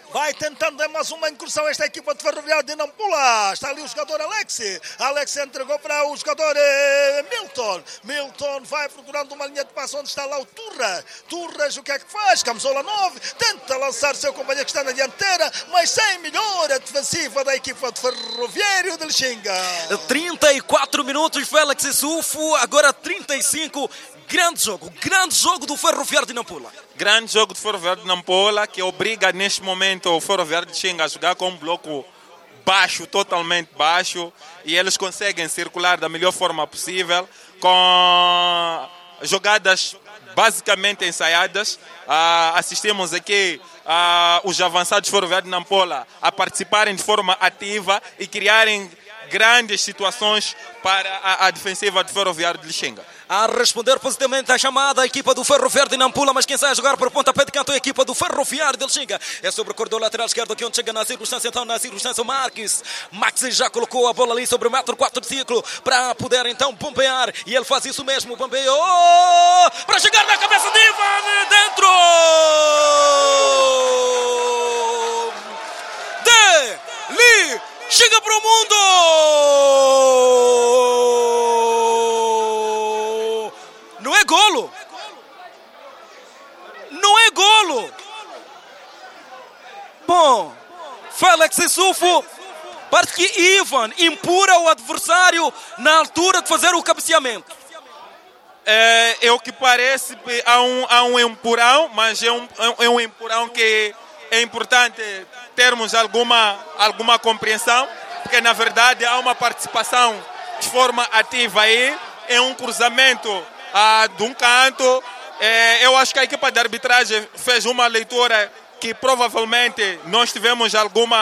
Vai tentando mais uma incursão esta equipa de Ferroviário de Nampula. Está ali o jogador Alex. Alex entregou para o jogador Milton. Milton vai procurando uma linha de passe onde está lá o Turras, o que é que faz? Camisola 9, tenta lançar seu companheiro que está na dianteira, mas sem melhora defensiva da equipa de Ferroviário de Lixinga. 34 minutos, Félix Sufo, agora 35. Grande jogo do Ferroviário de Nampula. Grande jogo do Ferroviário de Nampula, que obriga neste momento o Ferroviário de Lixinga a jogar com um bloco baixo, totalmente baixo, e eles conseguem circular da melhor forma possível, com jogadas basicamente ensaiadas. Assistimos aqui os avançados do Ferroviário de Nampula a participarem de forma ativa e criarem grandes situações para a defensiva do Ferroviário de Lixinga. A responder positivamente à chamada, a equipa do Ferroviário de Nampula, mas quem sai a jogar para o pontapé de canto é a equipa do Ferroviário de Lixinga. É sobre o corredor lateral esquerdo, aqui onde chega na circunstância, então na circunstância Marques. Max já colocou a bola ali sobre o 1,4 m de ciclo para poder então bombear, e ele faz isso mesmo, bombeou para chegar na cabeça de Ivan, dentro de chega para o mundo. Não é golo. Não é golo. Bom, Félix Sufo, parece que Ivan empurra o adversário na altura de fazer o cabeceamento. É o que parece, há um empurrão, mas é um empurrão que é importante termos alguma compreensão, porque na verdade há uma participação de forma ativa aí, é um cruzamento de um canto. Eu acho que a equipa de arbitragem fez uma leitura que provavelmente nós tivemos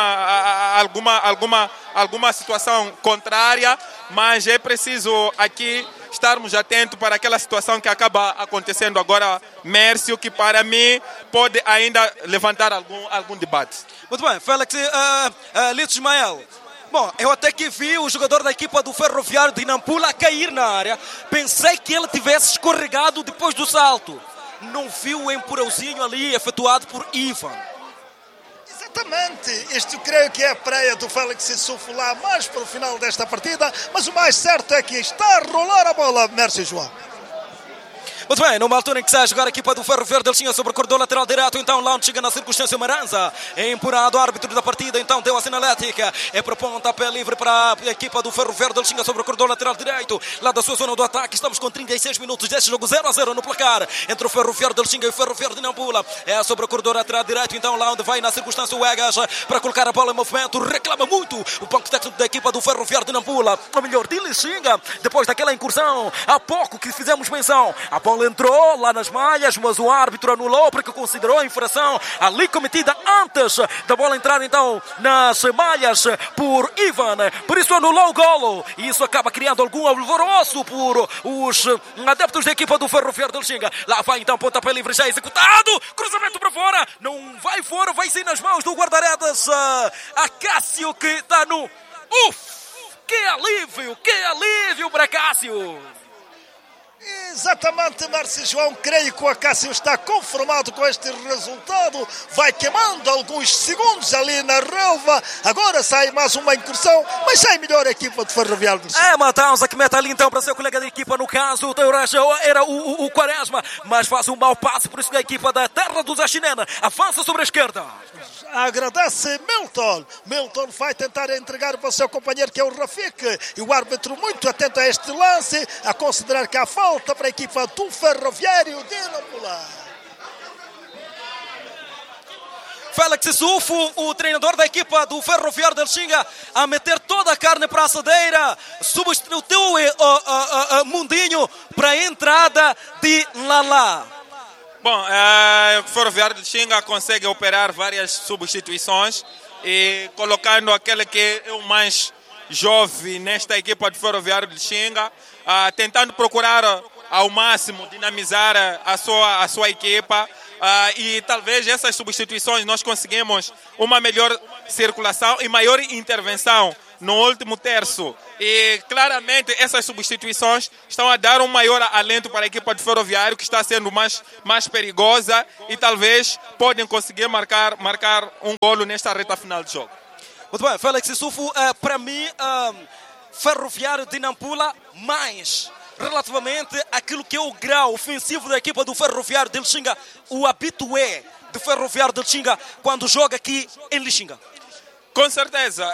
alguma situação contrária, mas é preciso aqui estarmos atentos para aquela situação que acaba acontecendo agora, Mércio, que para mim pode ainda levantar algum debate. Muito bem, Félix Lito Ismael. Bom, eu até que vi o jogador da equipa do Ferroviário de Nampula cair na área. Pensei que ele tivesse escorregado depois do salto. Não vi o empurrãozinho ali efetuado por Ivan. Exatamente, isto creio que é a praia do Félix Sufo lá mais para o final desta partida, mas o mais certo é que está a rolar a bola, Mércio João. Muito bem, numa altura em que sai a jogar a equipa do Ferroviário de Lixinga sobre o corredor lateral direto, então lá onde chega na circunstância Maranza, é empurrado o árbitro da partida, então deu a sinalética, é para pontapé livre para a equipa do Ferroviário de Lixinga sobre o corredor lateral direito, lá da sua zona do ataque. Estamos com 36 minutos deste jogo, 0-0 no placar, entre o Ferroviário de Lixinga e o Ferroviário de Nampula. É sobre o corredor lateral direito, então lá onde vai na circunstância o Egas, para colocar a bola em movimento, reclama muito o banco técnico da equipa do Ferroviário de Nampula, ou melhor, de Lixinga, depois daquela incursão, há pouco que fizemos menção, a bola entrou lá nas malhas, mas o árbitro anulou porque considerou a infração ali cometida antes da bola entrar então nas malhas por Ivan, por isso anulou o golo, e isso acaba criando algum alvoroço por os adeptos da equipa do Ferroviário de Lixinga. Lá vai então pontapé livre já executado, cruzamento para fora, não vai fora, vai sim nas mãos do guarda-redes Acácio, que está no que alívio para Acácio. Exatamente, Márcio João, creio que o Acácio está conformado com este resultado, vai queimando alguns segundos ali na relva, agora sai mais uma incursão, mas sai melhor a equipa de Ferroviário do Sul. É Matanza que mete ali então para seu colega de equipa, no caso era o Quaresma, mas faz um mau passe, por isso que a equipa da terra do Zachinena avança sobre a esquerda. Agradece Milton vai tentar entregar para o seu companheiro que é o Rafik, e o árbitro muito atento a este lance, a considerar que há falta para a equipa do Ferroviário de Nampula. Félix Sufo, o treinador da equipa do Ferroviário de Lixinga, a meter toda a carne para a assadeira, substituiu Mundinho para a entrada de Lala. Bom, o Ferroviário de Lixinga consegue operar várias substituições e colocando aquele que é o mais jovem nesta equipa de Ferroviário de Lixinga, tentando procurar ao máximo dinamizar a sua equipa, e talvez essas substituições nós conseguimos uma melhor circulação e maior intervenção no último terço. E claramente essas substituições estão a dar um maior alento para a equipa de Ferroviário, que está sendo mais perigosa e talvez podem conseguir marcar um golo nesta reta final de jogo. Muito bem, Félix Issoufo, para mim, Ferroviário de Nampula, mais relativamente àquilo que é o grau ofensivo da equipa do Ferroviário de Lixinga, o habitué do Ferroviário de Lixinga quando joga aqui em Lixinga. Com certeza,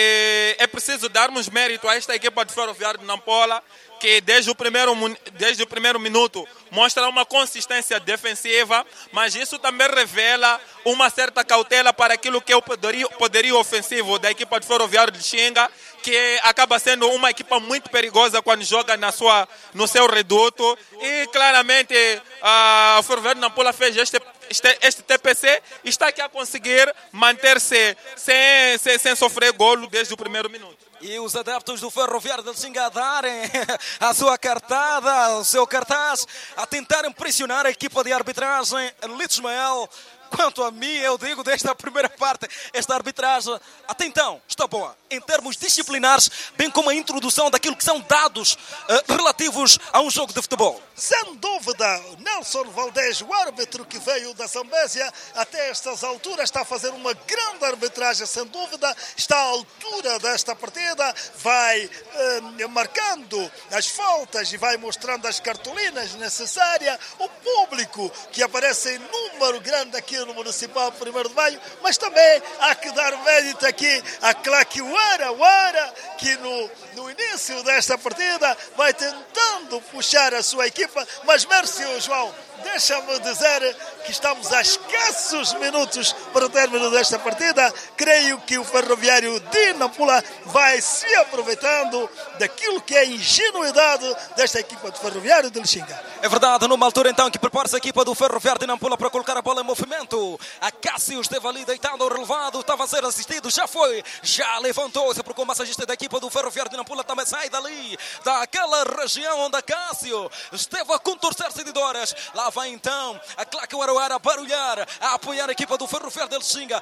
é preciso darmos mérito a esta equipa de Ferroviário de Nampula, que desde o primeiro minuto mostra uma consistência defensiva, mas isso também revela uma certa cautela para aquilo que é o poderio ofensivo da equipa de Ferroviário de Lixinga, que acaba sendo uma equipa muito perigosa quando joga no seu reduto. E claramente o Ferroviário de Nampula fez este TPC e está aqui a conseguir manter-se sem sofrer golo desde o primeiro minuto. E os adeptos do Ferroviário de Lixinga a darem a sua cartada, o seu cartaz, a tentarem pressionar a equipa de arbitragem Lito Ismael. Quanto a mim, eu digo desta primeira parte, esta arbitragem até então está boa em termos disciplinares, bem como a introdução daquilo que são dados relativos a um jogo de futebol. Sem dúvida, Nelson Valdez, o árbitro que veio da Zambésia, até estas alturas está a fazer uma grande arbitragem, sem dúvida, está à altura desta partida, vai marcando as faltas e vai mostrando as cartolinas necessárias, o público que aparece em número grande aqui no Municipal 1º de Maio, mas também há que dar mérito aqui à claque Uara, que no início desta partida vai tentando puxar a sua equipa, mas Mércio, João, deixa-me dizer que estamos a escassos minutos para o término desta partida. Creio que o Ferroviário de Nampula vai se aproveitando daquilo que é a ingenuidade desta equipa do Ferroviário de Lixinga. É verdade, numa altura então que prepara-se a equipa do Ferroviário de Nampula para colocar a bola em movimento. A Cássio esteve ali deitado ao relevado, estava a ser assistido, já levantou-se, porque o massagista da equipa do Ferroviário de Nampula também sai dali, daquela região onde a Cássio esteve a contorcer-se de dores. Lá vai então a claque Uara a barulhar, a apoiar a equipa do Ferroviário de Lixinga.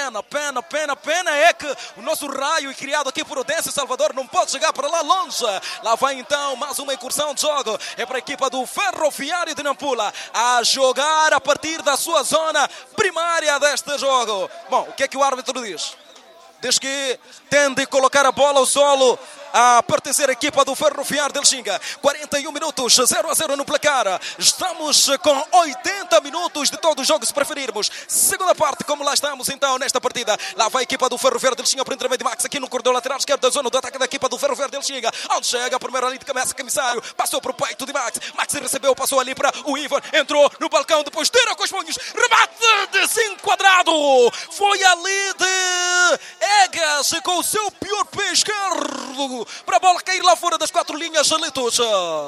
Pena é que o nosso raio criado aqui por Odêncio Salvador não pode chegar para lá longe. Lá vai então mais uma incursão de jogo, é para a equipa do Ferroviário de Nampula a jogar a partir da sua zona primária deste jogo. Bom, o que é que o árbitro diz? Diz que tende a colocar a bola ao solo a pertencer à equipa do Ferroviário de Lixinga. 41 minutos, 0-0 no placar. Estamos com 80 minutos de todo o jogo, se preferirmos. Segunda parte, como lá estamos então nesta partida. Lá vai a equipa do Ferroviário de Lixinga por intermédio de Max, aqui no corredor lateral esquerdo da zona do ataque da equipa do Ferroviário de Lixinga. Onde chega a primeira linha de cabeça, Comissário. Passou para o peito de Max. Max recebeu, passou ali para o Ivan. Entrou no balcão, depois tira com os punhos. Rebate desenquadrado. Foi ali de Egas com o seu pior pé esquerdo para a bola cair lá fora das 4 linhas, Litos.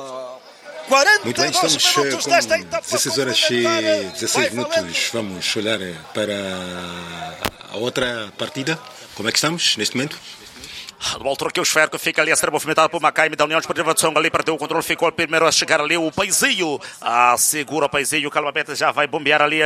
Muito bem, estamos com 16 horas e 16 minutos. Vamos olhar para a outra partida. Como é que estamos neste momento? Numa altura que o esférico fica ali a ser movimentado por Macaime da União Esportiva de Songa, ali perdeu o controle, ficou o primeiro a chegar ali o Paizinho, segura o Paizinho, calmamente já vai bombear ali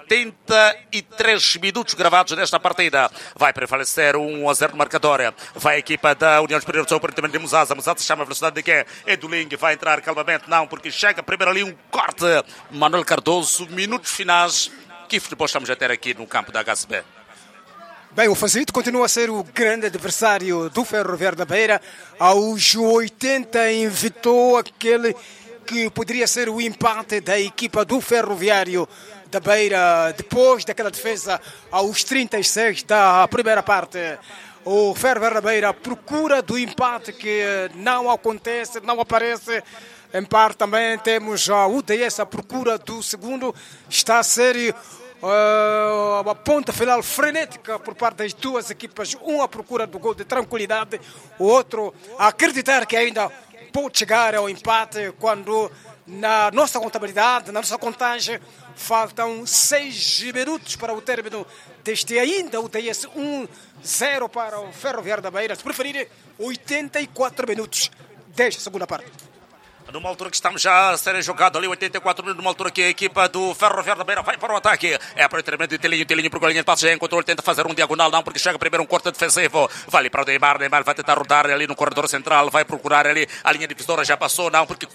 83 minutos gravados nesta partida, vai prevalecer 1-0 no marcador, vai a equipa da União Esportiva de Songa por intermédio de Musaza chama a velocidade de que é do Ling, vai entrar calmamente, não, porque chega primeiro ali um corte, Manuel Cardoso, minutos finais, que futebol estamos a ter aqui no campo da HCB? Bem, o Fazito continua a ser o grande adversário do Ferroviário da Beira. Aos 80 evitou aquele que poderia ser o empate da equipa do Ferroviário da Beira depois daquela defesa aos 36 da primeira parte. O Ferroviário da Beira procura do empate que não acontece, não aparece. Em parte também temos a UDS à procura do segundo. Está a ser uma ponta final frenética por parte das duas equipas, um à procura do gol de tranquilidade, o outro a acreditar que ainda pode chegar ao empate quando na nossa contabilidade, na nossa contagem, faltam 6 minutos para o término deste ainda UTS 1-0 para o Ferroviário da Beira, se preferir 84 minutos desta segunda parte. Numa altura que estamos já a serem jogados ali, 84 minutos, numa altura que a equipa do Ferroviário da Beira vai para o ataque. É para o treinamento de Telinho por linha de passos, já encontrou, ele tenta fazer um diagonal, não, porque chega primeiro um corte defensivo. Vai ali para o Neymar vai tentar rodar ali no corredor central, vai procurar ali, a linha divisória já passou, não, porque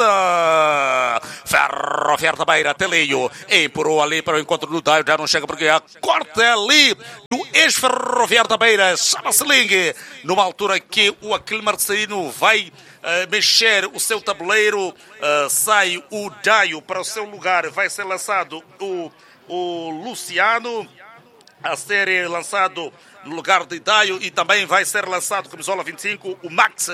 corta! Ferroviário da Beira, Telinho, empurrou ali para o encontro do Daio, já não chega porque a corta ali do ex-Ferroviário da Beira, chama-se Ling, numa altura que o Aquile Marcelino vai mexer o seu tabuleiro, sai o Daio para o seu lugar, vai ser lançado o Luciano a ser lançado no lugar de Daio e também vai ser lançado camisola 25 o Max.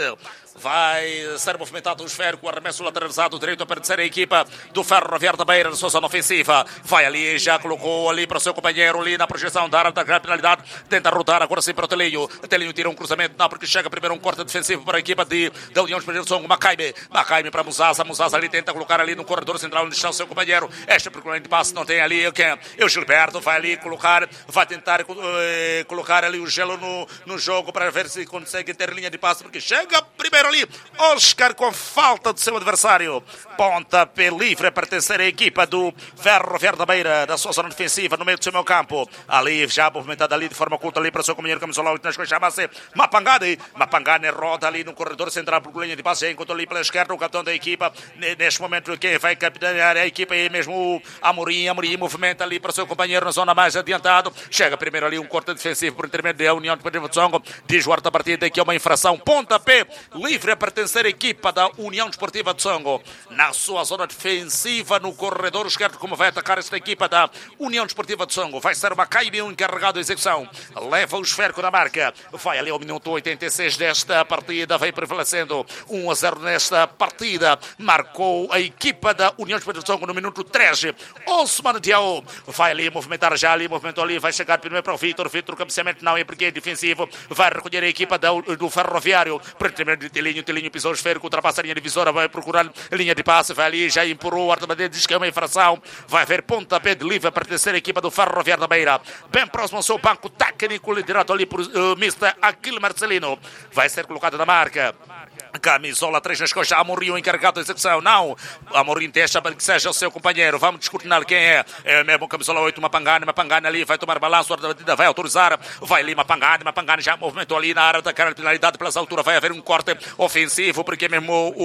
Vai ser movimentado o esférico, arremesso lateralizado direito para terceira equipa do Ferroviário da Beira na sua zona ofensiva. Vai ali, já colocou ali para o seu companheiro ali na projeção da área da grande penalidade. Tenta rodar agora sim para o Telinho. Telinho tira um cruzamento, não, porque chega primeiro um corte defensivo para a equipa da União Esportiva de Songo. Macaime para Musaza ali tenta colocar ali no corredor central onde está o seu companheiro. Esta procura de passe não tem ali quem? O Gilberto vai ali colocar, vai tentar colocar ali o gelo no jogo para ver se consegue ter linha de passe, porque chega primeiro ali Oscar com falta do seu adversário. Pontapé livre a pertencer à equipa do Ferroviário da Beira, da sua zona defensiva, no meio do seu meio campo. Ali já movimentado ali de forma oculta ali para o seu companheiro camisola 8 nas coisas, chama-se Mapangani. Mapangani roda ali no corredor central por linha de passe, enquanto ali pela esquerda o capitão da equipa. Neste momento quem vai capitanear a equipa é mesmo o Amorim. Amorim movimenta ali para o seu companheiro na zona mais adiantado. Chega primeiro ali um corte defensivo por intermédio da União Esportiva de Songo. Diz o árbitro da partida que é uma infração. Pontapé livre a pertencer à equipa da União Esportiva de Songo. Na sua zona defensiva, no corredor esquerdo, como vai atacar esta equipa da União Esportiva de Songo. Vai ser o Macaime o encarregado de execução. Leva o esférico na marca. Vai ali ao minuto 86 desta partida. Vai prevalecendo 1-0 nesta partida. Marcou a equipa da União Esportiva de Songo no minuto 13. Osman Diao vai ali movimentar já ali, movimentou ali, vai chegar primeiro para o Vitor. Vitor, cabeceamento não é porque é defensivo. Vai recolher a equipa do Ferroviário. Por intermédio de Telinho pisou o esférico, ultrapassa a linha divisória, vai procurar a linha de passe, vai ali, já empurrou, o Arthur diz que é uma infração, vai haver pontapé de livre a pertencer à equipa do Ferroviário da Beira. Bem próximo ao seu banco técnico, liderado ali por Mr. Aquile Marcelino. Vai ser colocado na marca. Camisola 3 nas costas, Amorim o encarregado da execução. Não, Amorim deixa para que seja o seu companheiro. Vamos descortinar quem é. É mesmo camisola 8, Mapangani ali, vai tomar balanço, a batida vai autorizar. Vai ali Mapangani já movimentou ali na área da cara de penalidade pelas alturas. Vai haver um corte ofensivo, porque mesmo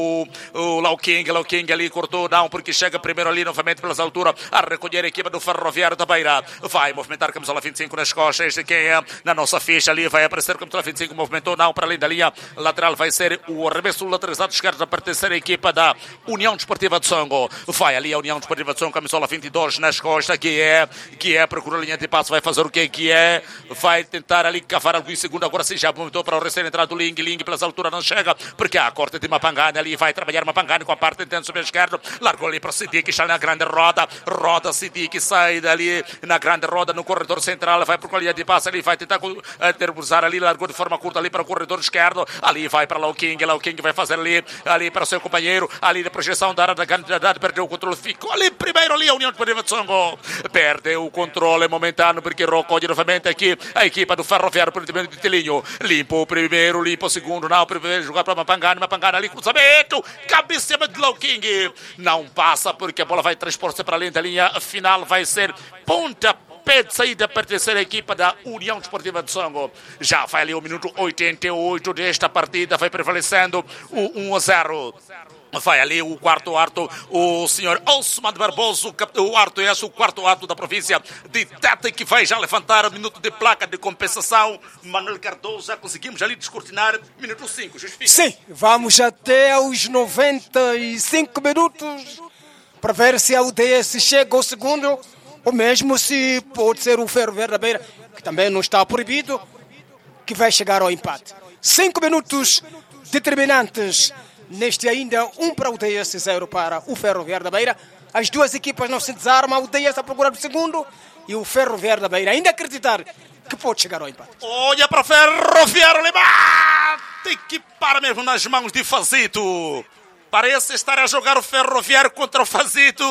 o Lau King ali cortou, não, porque chega primeiro ali novamente pelas alturas a recolher a equipa do Ferroviário da Beira. Vai movimentar camisola 25 nas costas. Este quem é? Na nossa ficha ali vai aparecer camisola 25, movimentou, não, para além da linha lateral vai ser o arremesso lateralizado esquerdo a pertencer à equipa da União Desportiva de Songo. Vai ali a União Desportiva de Songo, camisola 22 nas costas, que é procurar a linha de passe, vai fazer o que é, vai tentar ali cavar algo em segundo, agora sim já movimentou para o recém-entrado Ling pelas alturas não chega, porque há a corte de Mapangani ali, vai trabalhar Mapangani com a parte intenta sobre a esquerda, largou ali para o Sidik, está na grande roda Sidik, sai dali na grande roda no corredor central, vai procurar a linha de passe ali, vai tentar terburzar ali, largou de forma curta ali para o corredor esquerdo, ali vai para Lau King vai fazer ali para o seu companheiro, ali na projeção da área da candidato, perdeu o controle, ficou ali primeiro ali a União Desportiva de Songo, perdeu o controle momentâneo, porque recolhe novamente aqui a equipa do Ferroviário por intermédio de Telinho, limpa o primeiro, limpa o segundo, não, primeiro jogar para Mapangani ali, cruzamento, cabeceamento de Lau King, não passa porque a bola vai transpor-se para além da linha final, vai ser ponta de saída a pertencer à equipa da União Desportiva de Songo. Já vai ali o minuto 88 desta partida, vai prevalecendo o 1-0. Vai ali o quarto ato, o senhor Osman Barboso, o quarto ato da província de Tete, que vai já levantar o minuto de placa de compensação. Manuel Cardoso, já conseguimos ali descortinar, minuto 5, justifica? Sim, vamos até aos 95 minutos para ver se a UDS chega ao segundo, ou mesmo se pode ser o Ferroviário da Beira, que também não está proibido, que vai chegar ao empate. 5 minutos determinantes neste ainda 1 para o UDS, 0 para o Ferroviário da Beira. As duas equipas não se desarmam, a UDS a procurar o segundo e o Ferroviário da Beira ainda acreditar que pode chegar ao empate. Olha para o Ferroviário, tem que parar mesmo nas mãos de Fazito. Parece estar a jogar o Ferroviário contra o Fazito,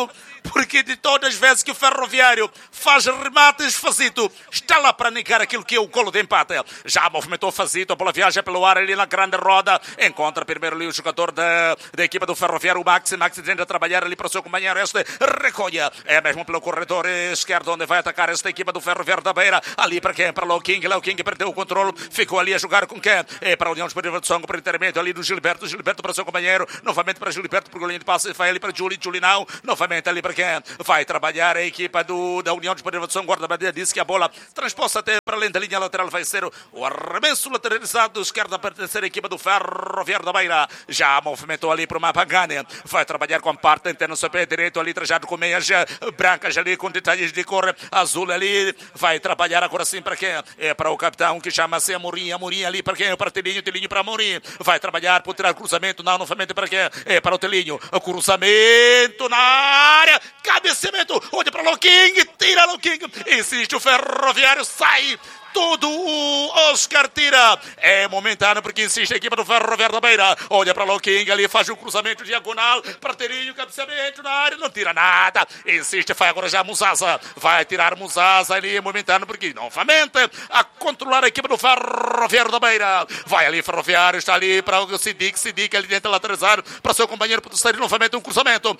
porque de todas as vezes que o Ferroviário faz remates, Fazito está lá para negar aquilo que é o golo de empate. Já movimentou Fazito, a bola viaja pelo ar ali na grande roda, encontra primeiro ali o jogador da equipa do Ferroviário, o Maxi tenta trabalhar ali para o seu companheiro, este recolhe, é mesmo pelo corredor esquerdo onde vai atacar esta equipa do Ferroviário da Beira, ali para quem? Para Léo King perdeu o controle, ficou ali a jogar com quem? É para a União Desportiva de Songo, para o intermédio ali do Gilberto para o seu companheiro, novamente para Gilberto, por linha de passe, vai ali para Juli não, novamente ali para quem? Vai trabalhar a equipa da União Desportiva de Songo, guarda-bandeira disse que a bola transposta até para além da linha lateral vai ser o arremesso lateralizado esquerda a pertencer à equipa do Ferroviário da Beira, já movimentou ali para o Mapangane, vai trabalhar com a parte interna no seu pé direito ali trajado com meias brancas ali com detalhes de cor azul ali, vai trabalhar agora sim para quem? É para o capitão que chama-se Amorim ali para quem? Para Telinho para Amorim, vai trabalhar por tirar cruzamento, não, novamente para quem? É para o Telinho, cruzamento na área, cabeceamento, olha para o King, tira o King, insiste o Ferroviário, sai todo o Oscar tira, é momentâneo porque insiste a equipa do Ferroviário da Beira, olha para o King ali, faz um cruzamento diagonal, Telinho, cabeceamento na área, não tira nada, insiste, vai agora já Musaza, vai tirar Musaza ali, momentâneo porque novamente a controlar a equipa do Ferroviário da Beira, vai ali Ferroviário, está ali para o Sidique ali dentro lateralizar, para seu companheiro para sair novamente um cruzamento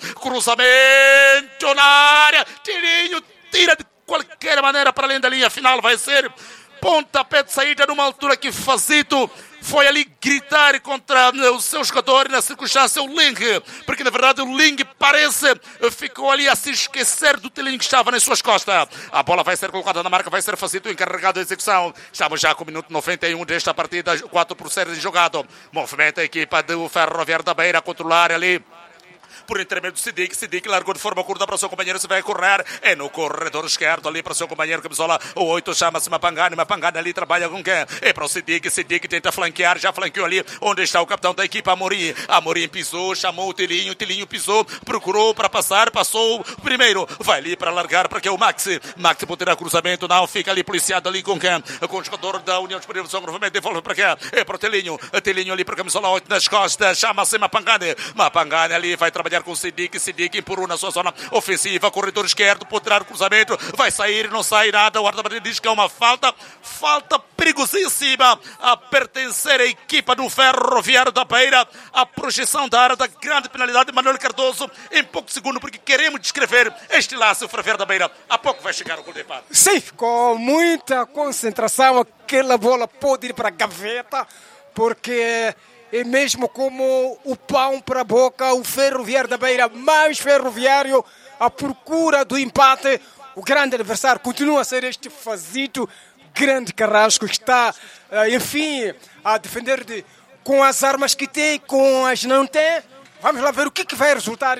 na área, Telinho tira de qualquer maneira para além da linha final, vai ser pontapé de saída numa altura que Fazito foi ali gritar contra o seu jogador, na circunstância o Ling, porque na verdade o Ling ficou ali a se esquecer do Telinho que estava nas suas costas. A bola vai ser colocada na marca, vai ser Fazito encarregado de execução. Estamos já com o minuto 91 desta partida, 4-0 de jogado. Movimenta a equipa do Ferroviário da Beira a controlar ali por intermédio do Sidique largou de forma curta para o seu companheiro, se vai correr, é no corredor esquerdo ali para o seu companheiro, camisola o 8, chama-se Mapangane ali trabalha com quem? É para o Sidique tenta flanquear, já flanqueou ali, onde está o capitão da equipa, Amorim pisou, chamou o Telinho pisou, procurou para passar, passou primeiro, vai ali para largar, para que é o Maxi por tirar cruzamento, não, fica ali policiado ali com quem? Com o jogador da União Desportiva de Songo, novamente devolve para quem? É para o Telinho ali para a camisola 8 nas costas, chama-se Mapangane ali, vai trabalhar com o Sidique empurrou na sua zona ofensiva, corredor esquerdo, pode tirar o cruzamento, vai sair, não sai nada, o guarda-redes diz que é uma falta perigosíssima a pertencer à equipa do Ferroviário da Beira, a projeção da área da grande penalidade de Manuel Cardoso em pouco segundo, porque queremos descrever este lance, o Ferroviário da Beira, a pouco vai chegar o gol de empate. Sim, com muita concentração, aquela bola pode ir para a gaveta, porque é mesmo como o pão para a boca, o Ferroviário da Beira, mais Ferroviário, à procura do empate. O grande adversário continua a ser este Fazito, grande carrasco, que está, enfim, a defender com as armas que tem, com as não tem. Vamos lá ver o que vai resultar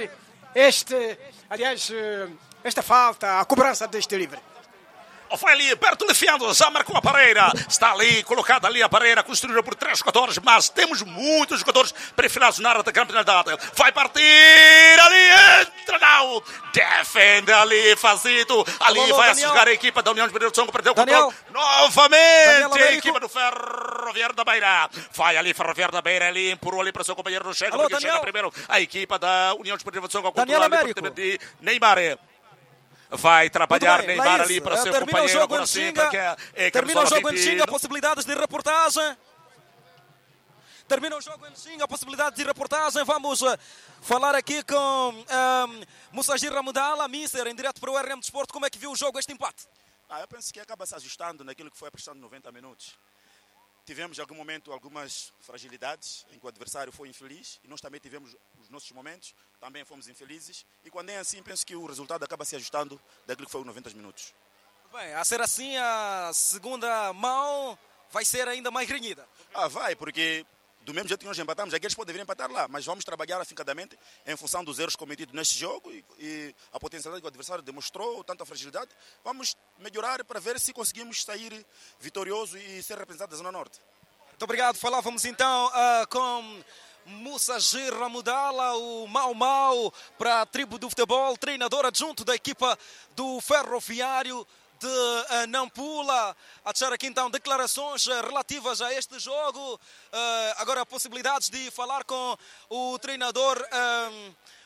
esta falta, a cobrança deste livre. Foi ali, perto de Fiando, já marcou a Pareira. Está ali, colocada ali a Pareira, construída por 3 jogadores, mas temos muitos jogadores perfilados na área da campeonato. Vai partir ali, entra não. Defende ali, Fazito. Ali vai a jogar a equipa da União de Songo, perdeu o controle. Novamente a equipa do Ferroviário da Beira. Vai ali, Ferroviário da Beira, ali, empurrou ali para o seu companheiro, não chega, porque chega primeiro a equipa da União de Songo, a controlar ali por de Neymar. Vai trabalhar Neymar ali para o seu companheiro. Agora sim, termina o jogo em Xinga, possibilidades de reportagem. Termina o jogo em Xinga, possibilidades de reportagem. Vamos falar aqui com Mussagir Ramudala, Mister, em direto para o RM Desporto. Como é que viu o jogo, este empate? Eu penso que acaba se ajustando naquilo que foi aprestado 90 minutos. Tivemos em algum momento algumas fragilidades em que o adversário foi infeliz e nós também tivemos os nossos momentos, também fomos infelizes e quando é assim penso que o resultado acaba se ajustando daquilo que foi os 90 minutos. Bem, a ser assim a segunda mão vai ser ainda mais renhida. Vai, porque do mesmo jeito que nós empatamos, aqueles poderiam empatar lá, mas vamos trabalhar afincadamente em função dos erros cometidos neste jogo e a potencialidade que o adversário demonstrou, tanta fragilidade. Vamos melhorar para ver se conseguimos sair vitorioso e ser representado da Zona Norte. Muito obrigado. Falávamos então com Mussagir Ramudala, o Mau para a tribo do futebol, treinador adjunto da equipa do Ferroviário de Nampula, a deixar aqui então declarações relativas a este jogo. Agora possibilidades de falar com o treinador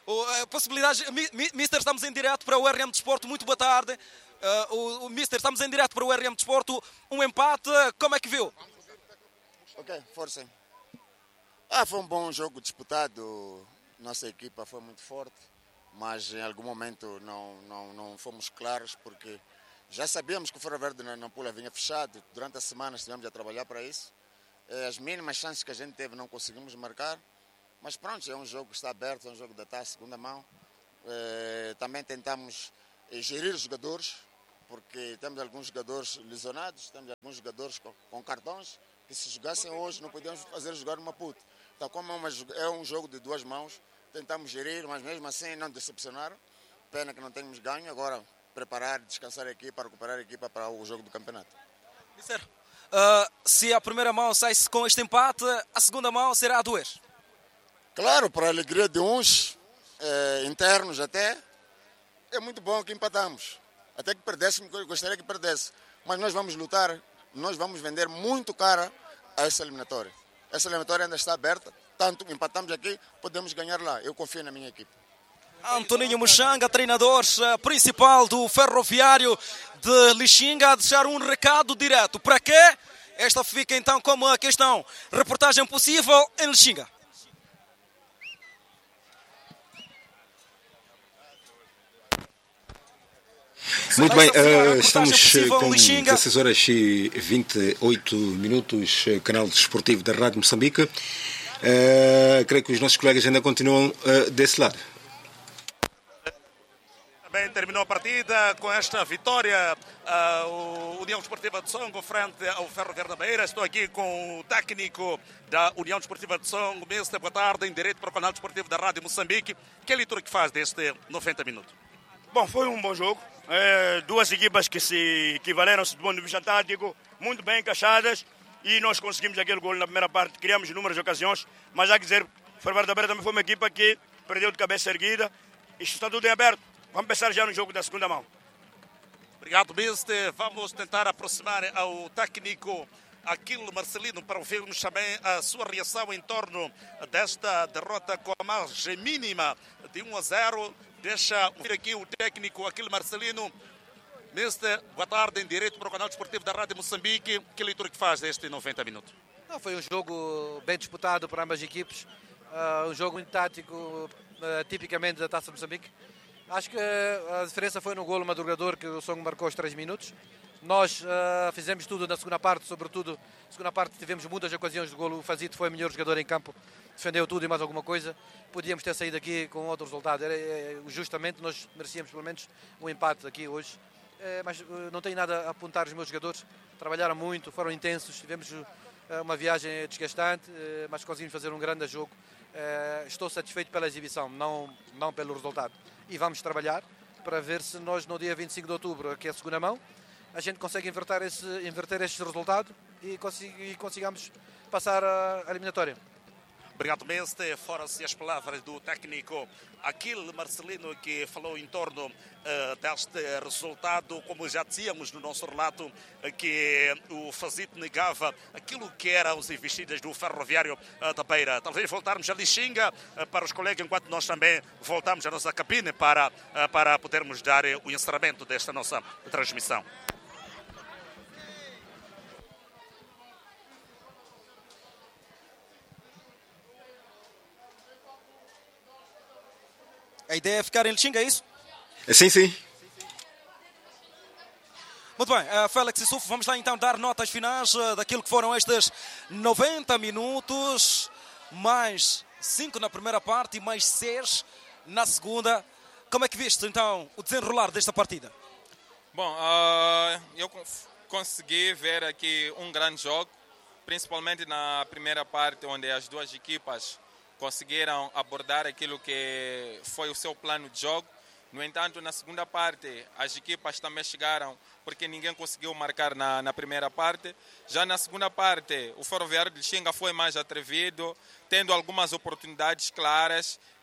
Possibilidades. Mister, estamos em direto para o RM Desporto. Muito boa tarde. Mister, estamos em direto para o RM Desporto. Um empate, como é que viu? Ok, força. Foi um bom jogo disputado. Nossa equipa foi muito forte, mas em algum momento não fomos claros, porque já sabíamos que o Ferro Verde na Nampula vinha fechado. Durante a semana estivemos a trabalhar para isso. As mínimas chances que a gente teve não conseguimos marcar. Mas pronto, é um jogo que está aberto, é um jogo da taça, segunda mão. Também tentamos gerir os jogadores, porque temos alguns jogadores lesionados, temos alguns jogadores com cartões, que se jogassem hoje não podíamos fazer jogar no Maputo. Então, como é um jogo de duas mãos, tentamos gerir, mas mesmo assim não decepcionar. Pena que não temos ganho, agora preparar, descansar a equipa, recuperar a equipa para o jogo do campeonato. Mister, se a primeira mão sai-se com este empate, a segunda mão será a 2. Claro, para a alegria de uns, internos até, é muito bom que empatamos. Até que perdéssemos, eu gostaria que perdesse. Mas nós vamos lutar, nós vamos vender muito cara a essa eliminatória. Essa eliminatória ainda está aberta, tanto empatamos aqui, podemos ganhar lá. Eu confio na minha equipe. Antoninho Muxanga, treinador principal do Ferroviário de Lixinga, a deixar um recado direto. Para quê? Esta fica então como a questão. Reportagem possível em Lixinga. Muito bem, estamos com 16 horas e 28 minutos, canal desportivo da Rádio Moçambique. Creio que os nossos colegas ainda continuam desse lado. Bem, terminou a partida com esta vitória, o União Desportiva de Songo frente ao Ferro Verde da Beira. Estou aqui com o técnico da União Desportiva de Songo. Mister, boa tarde, em direto para o canal desportivo da Rádio Moçambique. Que leitura que faz deste 90 minutos? Bom, foi um bom jogo. Duas equipas que se equivaleram-se do ponto de vista tático, muito bem encaixadas, e nós conseguimos aquele gol na primeira parte. Criamos inúmeras ocasiões, mas há que dizer, o Ferro Verde da Beira também foi uma equipa que perdeu de cabeça erguida. Isto está tudo em aberto. Vamos pensar já no jogo da segunda mão. Obrigado, Mister. Vamos tentar aproximar ao técnico Aquilo Marcelino para ouvirmos também a sua reação em torno desta derrota com a margem mínima de 1-0. Deixa ouvir aqui o técnico Aquilo Marcelino. Mister, boa tarde, em direto para o canal desportivo da Rádio Moçambique. Que leitura que faz deste 90 minutos? Não, foi um jogo bem disputado por ambas as equipes. Um jogo muito tático, tipicamente da Taça de Moçambique. Acho que a diferença foi no golo madrugador que o Songo marcou aos 3 minutos. Nós fizemos tudo na segunda parte, sobretudo na segunda parte tivemos muitas ocasiões de golo. O Fazito foi o melhor jogador em campo, defendeu tudo e mais alguma coisa. Podíamos ter saído aqui com outro resultado. Justamente nós merecíamos pelo menos um empate aqui hoje. Mas não tenho nada a apontar os meus jogadores. Trabalharam muito, foram intensos, tivemos uma viagem desgastante, mas conseguimos fazer um grande jogo. Estou satisfeito pela exibição, não pelo resultado. E vamos trabalhar para ver se nós no dia 25 de outubro, que é a segunda mão, a gente consegue inverter este resultado e consigamos passar a eliminatória. Obrigado, Mister. Fora-se as palavras do técnico Aquilo Marcelino, que falou em torno deste resultado, como já dizíamos no nosso relato, que o Fazito negava aquilo que eram as investidas do Ferroviário da Beira. Talvez voltarmos a Lixinga para os colegas, enquanto nós também voltamos à nossa cabine para podermos dar o encerramento desta nossa transmissão. A ideia é ficar em Lixinga, é isso? Sim, sim. Muito bem, Félix e Sufo, vamos lá então dar notas finais daquilo que foram estes 90 minutos, mais 5 na primeira parte e mais 6 na segunda. Como é que viste então o desenrolar desta partida? Bom, eu consegui ver aqui um grande jogo, principalmente na primeira parte, onde as duas equipas conseguiram abordar aquilo que foi o seu plano de jogo. No entanto, na segunda parte, as equipas também chegaram, porque ninguém conseguiu marcar na primeira parte. Já na segunda parte, o Ferroviário de Lixinga foi mais atrevido, tendo algumas oportunidades claras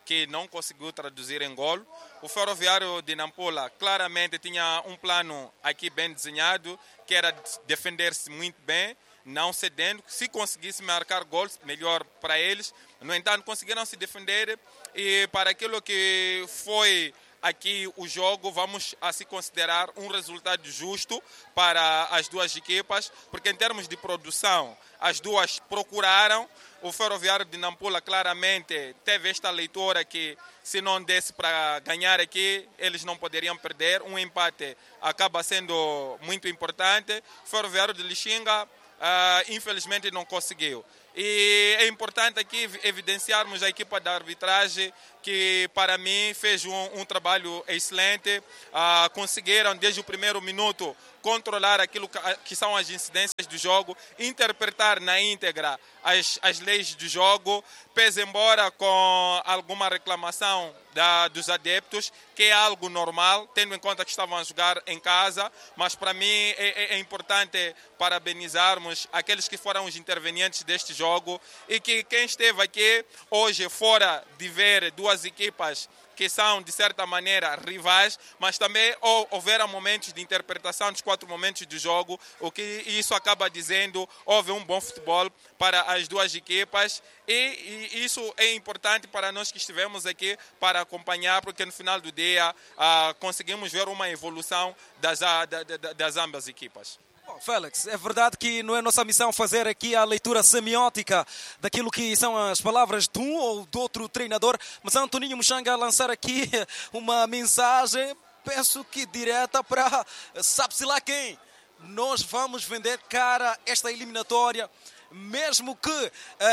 que não conseguiu traduzir em golo. O Ferroviário de Nampula claramente tinha um plano aqui bem desenhado, que era defender-se muito bem, não cedendo. Se conseguisse marcar gols, melhor para eles. No entanto, conseguiram se defender e para aquilo que foi aqui o jogo, vamos a se considerar um resultado justo para as duas equipas, porque em termos de produção, as duas procuraram. O Ferroviário de Nampula claramente teve esta leitura que se não desse para ganhar aqui, eles não poderiam perder. Um empate acaba sendo muito importante. O Ferroviário de Lixinga, infelizmente, não conseguiu. E é importante aqui evidenciarmos a equipa da arbitragem, que para mim fez um trabalho excelente. Conseguiram desde o primeiro minuto controlar aquilo que são as incidências do jogo, interpretar na íntegra as leis do jogo, pese embora com alguma reclamação dos adeptos, que é algo normal, tendo em conta que estavam a jogar em casa, mas para mim é importante parabenizarmos aqueles que foram os intervenientes deste jogo e que quem esteve aqui hoje fora de ver duas equipas que são, de certa maneira, rivais, mas também houveram momentos de interpretação dos 4 momentos do jogo, o que isso acaba dizendo, houve um bom futebol para as duas equipas e isso é importante para nós que estivemos aqui para acompanhar, porque no final do dia conseguimos ver uma evolução das ambas equipas. Bom, Félix, é verdade que não é nossa missão fazer aqui a leitura semiótica daquilo que são as palavras de um ou do outro treinador, mas Antoninho Muxanga lançar aqui uma mensagem, penso que direta para sabe-se lá quem. Nós vamos vender cara esta eliminatória, mesmo que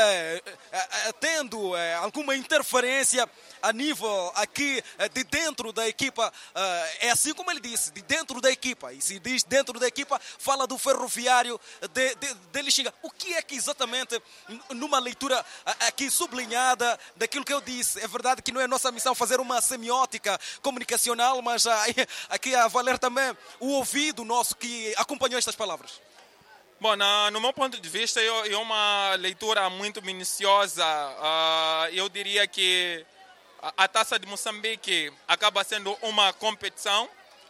tendo alguma interferência a nível aqui de dentro da equipa, é assim como ele disse, de dentro da equipa, e se diz dentro da equipa, fala do Ferroviário de Lixinga. O que é que exatamente, numa leitura aqui sublinhada daquilo que eu disse, é verdade que não é nossa missão fazer uma semiótica comunicacional, mas aqui a valer também o ouvido nosso que acompanhou estas palavras. Bom, no meu ponto de vista, é uma leitura muito minuciosa. Eu diria que a Taça de Moçambique acaba sendo uma competição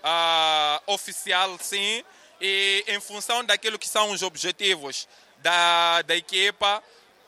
oficial, sim, e em função daquilo que são os objetivos da equipa,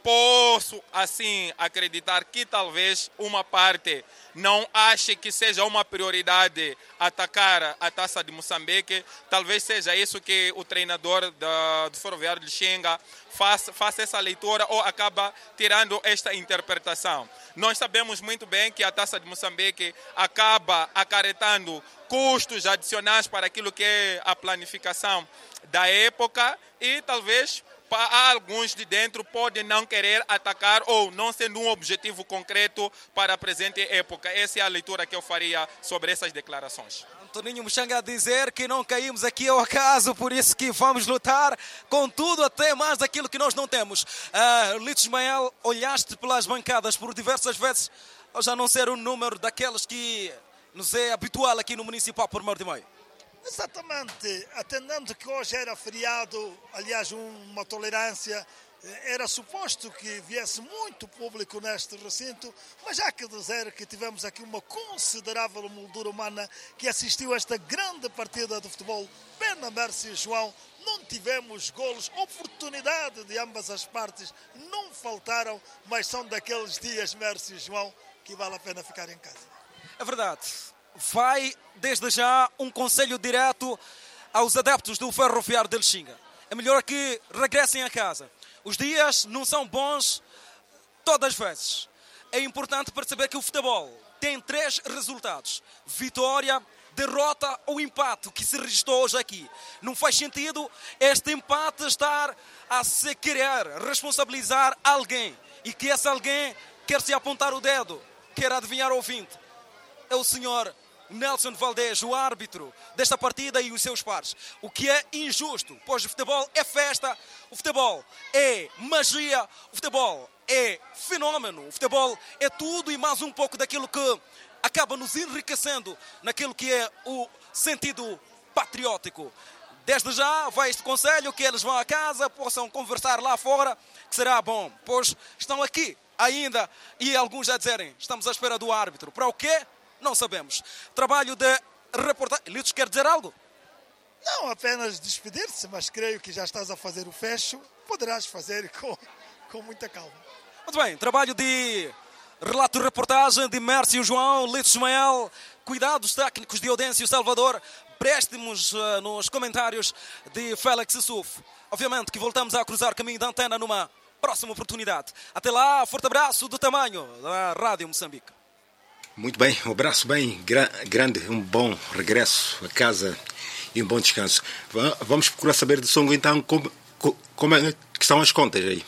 posso, assim, acreditar que talvez uma parte não ache que seja uma prioridade atacar a Taça de Moçambique. Talvez seja isso que o treinador do Ferroviário de Lixinga faça essa leitura ou acaba tirando esta interpretação. Nós sabemos muito bem que a Taça de Moçambique acaba acarretando custos adicionais para aquilo que é a planificação da época e talvez alguns de dentro podem não querer atacar ou não sendo um objetivo concreto para a presente época. Essa é a leitura que eu faria sobre essas declarações. Antoninho Muxanga a dizer que não caímos aqui ao acaso, por isso que vamos lutar com tudo, até mais daquilo que nós não temos. Lito Ismael, olhaste pelas bancadas por diversas vezes, ou já não ser um número daqueles que nos é habitual aqui no Municipal por 1h30? Exatamente, atendendo que hoje era feriado, aliás uma tolerância, era suposto que viesse muito público neste recinto, mas há que dizer que tivemos aqui uma considerável moldura humana que assistiu a esta grande partida de futebol. Pena, Mércio e João, não tivemos golos, oportunidade de ambas as partes, não faltaram, mas são daqueles dias, Mércio e João, que vale a pena ficar em casa. É verdade. Vai, desde já, um conselho direto aos adeptos do Ferroviário de Lixinga. É melhor que regressem a casa. Os dias não são bons todas as vezes. É importante perceber que o futebol tem 3 resultados: vitória, derrota ou empate, que se registrou hoje aqui. Não faz sentido este empate estar a se querer responsabilizar alguém e que esse alguém quer se apontar o dedo, quer adivinhar o ouvinte. É o senhor Nelson Valdez, o árbitro desta partida, e os seus pares. O que é injusto, pois o futebol é festa, o futebol é magia, o futebol é fenómeno, o futebol é tudo e mais um pouco daquilo que acaba nos enriquecendo naquilo que é o sentido patriótico. Desde já vai este conselho que eles vão a casa, possam conversar lá fora, que será bom, pois estão aqui ainda e alguns já dizerem, estamos à espera do árbitro. Para o quê? Não sabemos. Trabalho de reportagem. Litos, quer dizer algo? Não, apenas despedir-se, mas creio que já estás a fazer o fecho. Poderás fazer com muita calma. Muito bem, trabalho de relato de reportagem de Mércio João, Litos Ismael, cuidados técnicos de Audêncio Salvador, préstimos nos comentários de Félix Suf. Obviamente que voltamos a cruzar caminho da antena numa próxima oportunidade. Até lá, forte abraço do tamanho da Rádio Moçambique. Muito bem, um abraço bem grande, um bom regresso a casa e um bom descanso. Vamos procurar saber do Songo então como é que estão as contas aí.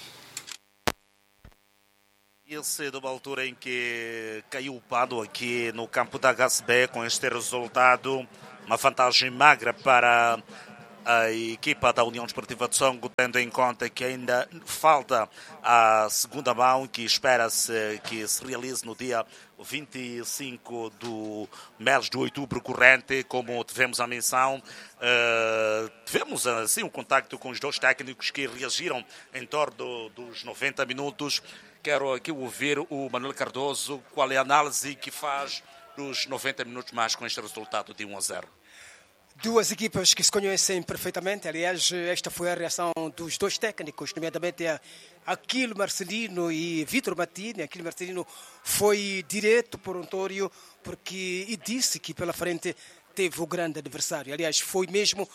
Esse de uma altura em que caiu o Pado aqui no campo da HSB com este resultado, uma vantagem magra para a equipa da União Desportiva de Songo, tendo em conta que ainda falta a segunda mão, que espera-se que se realize no dia 25 do mês de outubro corrente. Como tivemos a menção, tivemos assim um contacto com os dois técnicos que reagiram em torno dos 90 minutos. Quero aqui ouvir o Manuel Cardoso, qual é a análise que faz dos 90 minutos mais com este resultado de 1-0. Duas equipas que se conhecem perfeitamente. Aliás, esta foi a reação dos dois técnicos, nomeadamente Aquilo Marcelino e Vítor Martini. Aquilo Marcelino foi direto por Ontório e disse que pela frente teve o grande adversário. Aliás, foi mesmo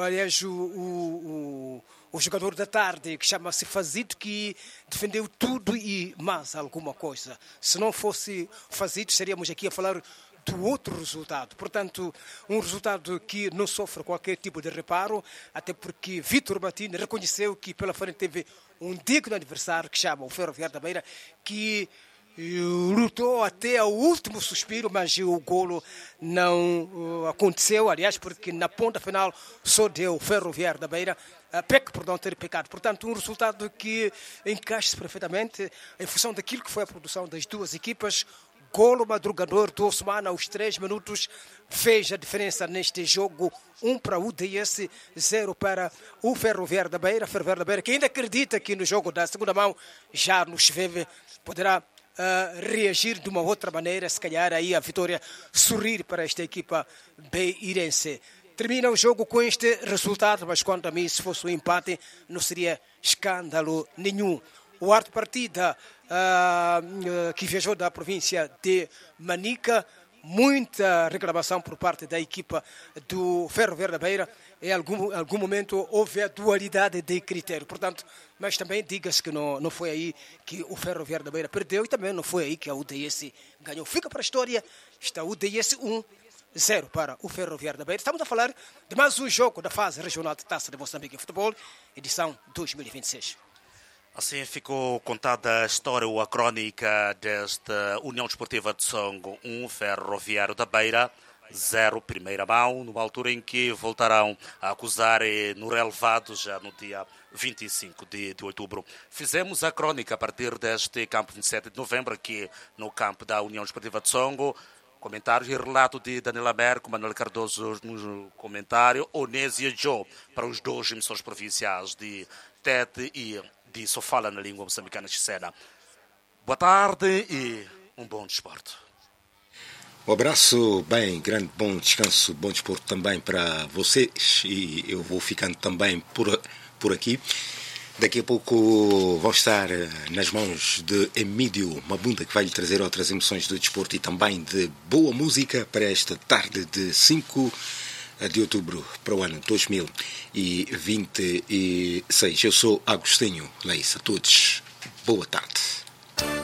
o jogador da tarde, que chama-se Fazito, que defendeu tudo e mais alguma coisa. Se não fosse Fazito, estaríamos aqui a falar do outro resultado. Portanto, um resultado que não sofre qualquer tipo de reparo, até porque Vítor Martini reconheceu que pela frente teve um digno adversário, que chama o Ferroviário da Beira, que lutou até o último suspiro, mas o golo não aconteceu, aliás, porque na ponta final só deu o Ferroviário da Beira, ter pecado. Portanto, um resultado que encaixa-se perfeitamente em função daquilo que foi a produção das duas equipas. Golo madrugador do Osman aos 3 minutos fez a diferença neste jogo. 1 para o UDS, 0 para o Ferroviário da Beira. Ferroviário da Beira que ainda acredita que no jogo da segunda mão já no Cheveve poderá reagir de uma outra maneira, se calhar aí a vitória sorrir para esta equipa beirense. Termina o jogo com este resultado, mas quanto a mim, se fosse um empate, não seria escândalo nenhum. O árbitro de partida que viajou da província de Manica, muita reclamação por parte da equipa do Ferroviário da Beira. Em algum momento houve a dualidade de critério. Portanto, mas também diga-se que não foi aí que o Ferroviário da Beira perdeu e também não foi aí que a UDS ganhou. Fica para a história, está a UDS 1-0 para o Ferroviário da Beira. Estamos a falar de mais um jogo da fase regional de Taça de Moçambique em Futebol, edição 2026. Assim ficou contada a história ou a crónica desta União Desportiva de Songo, 1, Ferroviário da Beira, 0, primeira mão, numa altura em que voltarão a acusar no relevado já no dia 25 de outubro. Fizemos a crónica a partir deste campo 27 de novembro, aqui no campo da União Desportiva de Songo. Comentários e relato de Daniela Merco, Manuel Cardoso no comentário, Onésia Joe para os dois emissores provinciais de Tete e de Sofala na língua moçambicana chicena. Boa tarde e um bom desporto. Um abraço bem grande, bom descanso, bom desporto também para vocês e eu vou ficando também por aqui. Daqui a pouco vão estar nas mãos de Emílio Mabunda, que vai lhe trazer outras emoções do desporto e também de boa música para esta tarde de 5 de outubro para o ano 2026. Eu sou Agostinho Leis. A todos, boa tarde.